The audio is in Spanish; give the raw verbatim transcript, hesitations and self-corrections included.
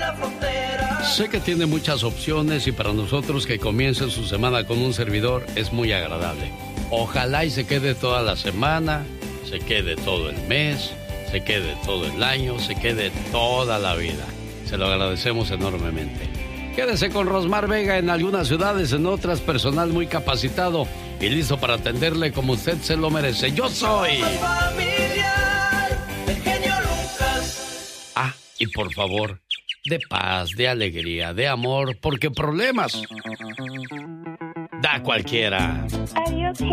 Sé que tiene muchas opciones y para nosotros que comiencen su semana con un servidor es muy agradable. Ojalá y se quede toda la semana, se quede todo el mes, se quede todo el año, se quede toda la vida. Se lo agradecemos enormemente. Quédese con Rosmar Vega en algunas ciudades, en otras personal muy capacitado y listo para atenderle como usted se lo merece. Yo soy... Ah, y por favor, de paz, de alegría, de amor, porque problemas da cualquiera. Are you okay?